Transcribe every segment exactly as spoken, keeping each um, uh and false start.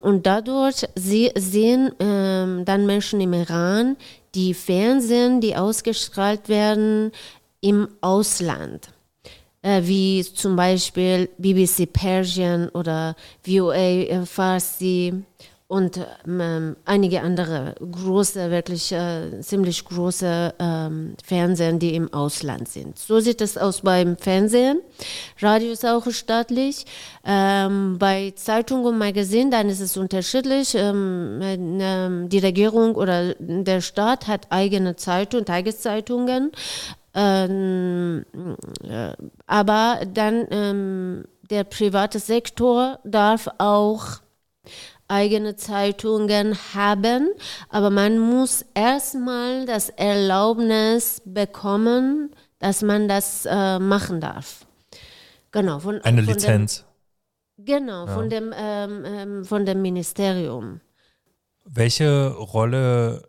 Und dadurch sie, sehen ähm, dann Menschen im Iran die Fernsehen, die ausgestrahlt werden im Ausland. Äh, wie zum Beispiel B B C Persian oder V O A äh, Farsi und ähm, einige andere große, wirklich äh, ziemlich große ähm, Fernsehen, die im Ausland sind. So sieht es aus beim Fernsehen. Radio ist auch staatlich. Ähm, bei Zeitung und Magazin, dann ist es unterschiedlich. Ähm, äh, die Regierung oder der Staat hat eigene Zeitung, Tageszeitungen. Ähm, äh, aber dann ähm, der private Sektor darf auch eigene Zeitungen haben, aber man muss erstmal das Erlaubnis bekommen, dass man das äh, machen darf. Genau. Von, Eine von Lizenz. Dem, genau, ja. von, dem, ähm, ähm, von dem Ministerium. Welche Rolle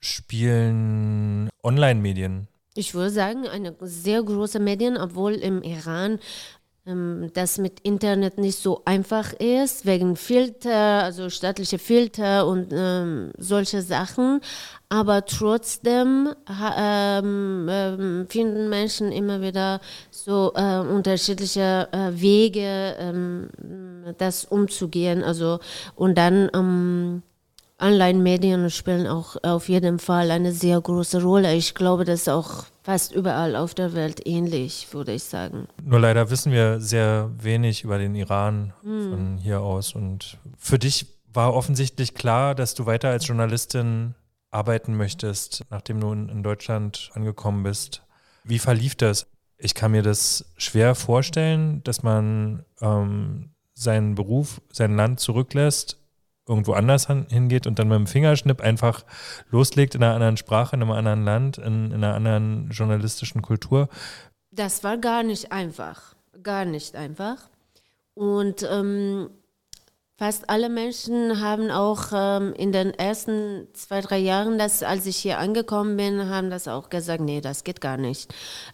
spielen Online-Medien? Ich würde sagen, eine sehr große Medien, obwohl im Iran ähm, das mit Internet nicht so einfach ist, wegen Filter, also staatliche Filter und ähm, solche Sachen. Aber trotzdem ha, ähm, ähm, finden Menschen immer wieder so äh, unterschiedliche äh, Wege, ähm, das umzugehen. Also und dann ähm, Online-Medien spielen auch auf jeden Fall eine sehr große Rolle. Ich glaube, das ist auch fast überall auf der Welt ähnlich, würde ich sagen. Nur leider wissen wir sehr wenig über den Iran Hm. von hier aus. Und für dich war offensichtlich klar, dass du weiter als Journalistin arbeiten möchtest, nachdem du in, in Deutschland angekommen bist. Wie verlief das? Ich kann mir das schwer vorstellen, dass man ähm, seinen Beruf, sein Land zurücklässt, irgendwo anders hingeht und dann mit dem Fingerschnipp einfach loslegt in einer anderen Sprache, in einem anderen Land, in, in einer anderen journalistischen Kultur. Das war gar nicht einfach, gar nicht einfach. Und ähm, fast alle Menschen haben auch ähm, in den ersten zwei, drei Jahren, das, als ich hier angekommen bin, haben das auch gesagt, nee, das geht gar nicht.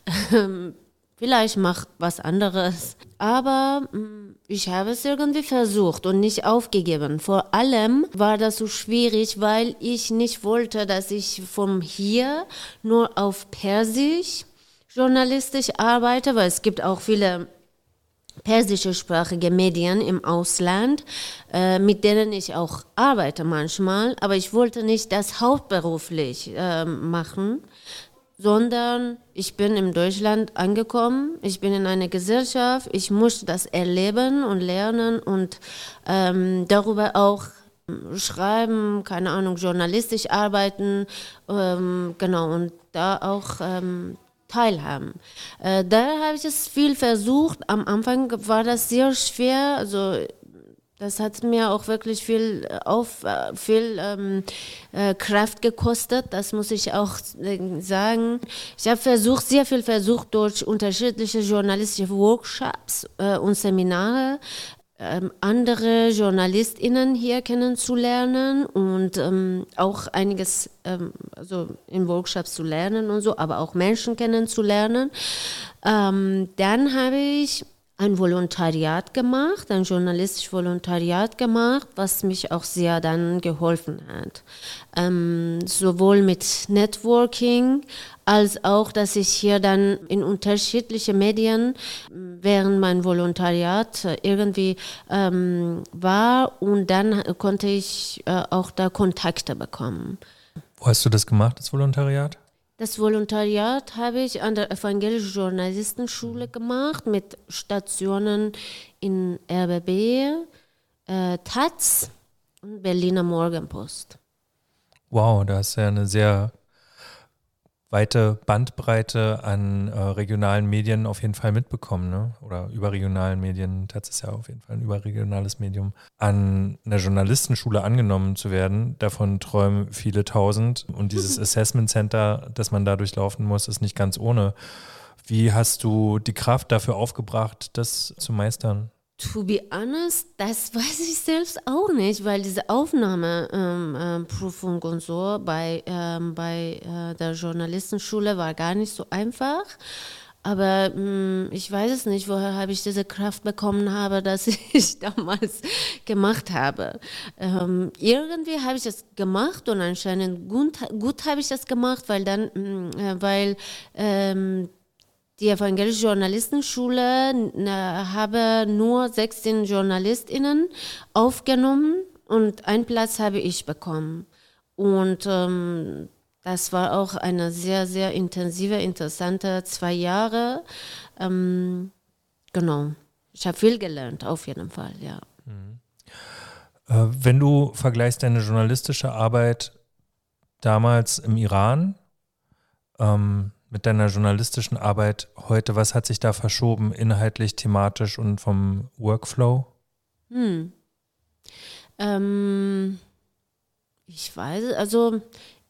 Vielleicht mach was anderes. Aber mh, ich habe es irgendwie versucht und nicht aufgegeben. Vor allem war das so schwierig, weil ich nicht wollte, dass ich von hier nur auf Persisch journalistisch arbeite, weil es gibt auch viele persischsprachige Medien im Ausland, äh, mit denen ich auch arbeite manchmal. Aber ich wollte nicht das hauptberuflich äh, machen, sondern ich bin in Deutschland angekommen, ich bin in einer Gesellschaft, ich muss das erleben und lernen und ähm, darüber auch schreiben, keine Ahnung, journalistisch arbeiten, ähm, genau, und da auch ähm, teilhaben. Äh, da habe ich es viel versucht, am Anfang war das sehr schwer, also das hat mir auch wirklich viel, auf, viel ähm, äh, Kraft gekostet, das muss ich auch äh, sagen. Ich habe versucht, sehr viel versucht, durch unterschiedliche journalistische Workshops äh, und Seminare ähm, andere JournalistInnen hier kennenzulernen und ähm, auch einiges ähm, also in Workshops zu lernen und so, aber auch Menschen kennenzulernen. Ähm, dann habe ich ein Volontariat gemacht, ein journalistisches Volontariat gemacht, was mich auch sehr dann geholfen hat. Ähm, sowohl mit Networking, als auch, dass ich hier dann in unterschiedliche Medien während mein Volontariat irgendwie ähm, war und dann konnte ich äh, auch da Kontakte bekommen. Wo hast du das gemacht, das Volontariat? Das Volontariat habe ich an der Evangelischen Journalistenschule gemacht mit Stationen in R B B, äh, Taz und Berliner Morgenpost. Wow, da hast du ja eine sehr weite Bandbreite an äh, regionalen Medien auf jeden Fall mitbekommen, ne? Oder überregionalen Medien, Taz ist ja auf jeden Fall ein überregionales Medium. An einer Journalistenschule angenommen zu werden, davon träumen viele tausend. Und dieses Assessment Center, das man da durchlaufen muss, ist nicht ganz ohne. Wie hast du die Kraft dafür aufgebracht, das zu meistern? To be honest, das weiß ich selbst auch nicht, weil diese Aufnahmeprüfung ähm, und so bei, ähm, bei äh, der Journalistenschule war gar nicht so einfach. Aber mh, ich weiß es nicht, woher habe ich diese Kraft bekommen habe, dass ich damals gemacht habe. Ähm, irgendwie habe ich das gemacht und anscheinend gut, gut habe ich das gemacht, weil dann, mh, weil ähm, die evangelische Journalistenschule äh, habe nur sechzehn JournalistInnen aufgenommen und einen Platz habe ich bekommen. Und ähm, das war auch eine sehr, sehr intensive, interessante zwei Jahre. Ähm, genau. Ich habe viel gelernt, auf jeden Fall, ja. Mhm. Äh, wenn du vergleichst deine journalistische Arbeit damals im Iran ähm, mit deiner journalistischen Arbeit heute, was hat sich da verschoben, inhaltlich, thematisch und vom Workflow? Hm. Ähm, ich weiß, also